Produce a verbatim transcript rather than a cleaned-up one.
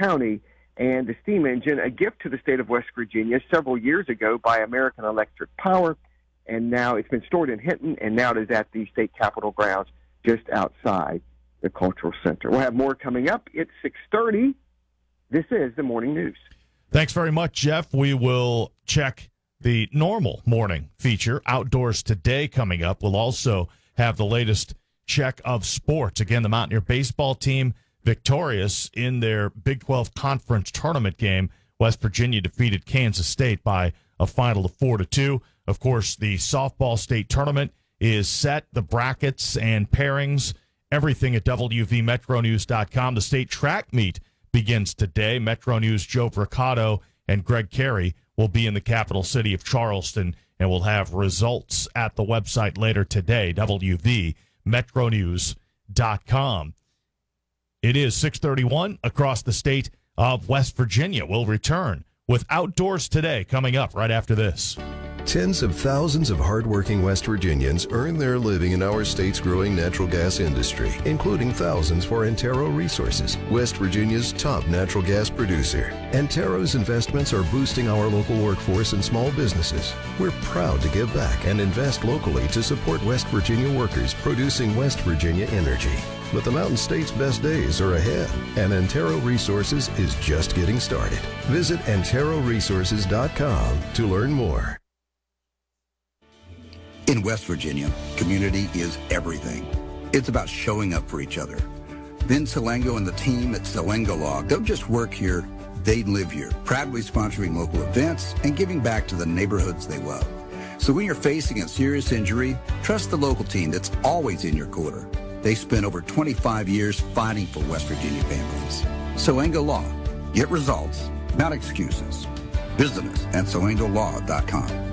County. And the steam engine, a gift to the state of West Virginia several years ago by American Electric Power, and now it's been stored in Hinton, and now it is at the state capitol grounds just outside the Cultural Center. We'll have more coming up. It's six thirty. This is the Morning News. Thanks very much, Jeff. We will check the normal morning feature, Outdoors Today, coming up. We'll also have the latest check of sports. Again, the Mountaineer baseball team victorious in their Big twelve Conference tournament game. West Virginia defeated Kansas State by a final of four to two. Of course, the softball state tournament is set. The brackets and pairings, everything at W V Metro News dot com. The state track meet begins today. Metro News' Joe Vercato and Greg Carey will be in the capital city of Charleston, and we'll have results at the website later today, W V Metro News dot com. It is six thirty-one across the state of West Virginia. We'll return with Outdoors Today coming up right after this. Tens of thousands of hardworking West Virginians earn their living in our state's growing natural gas industry, including thousands for Antero Resources, West Virginia's top natural gas producer. Antero's investments are boosting our local workforce and small businesses. We're proud to give back and invest locally to support West Virginia workers producing West Virginia energy. But the Mountain State's best days are ahead, and Antero Resources is just getting started. Visit Antero Resources dot com to learn more. In West Virginia, community is everything. It's about showing up for each other. Vin Salengo and the team at Salengo Law don't just work here, they live here, proudly sponsoring local events and giving back to the neighborhoods they love. So when you're facing a serious injury, trust the local team that's always in your corner. They spent over twenty-five years fighting for West Virginia families. Salengo Law. Get results, not excuses. Visit us at Salengo Law dot com.